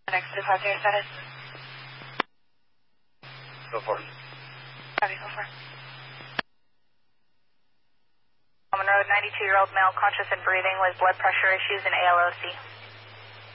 Next to 5 day status. Go for it. Copy, go for it. Road, 92-year-old male, conscious and breathing with blood pressure issues and ALOC.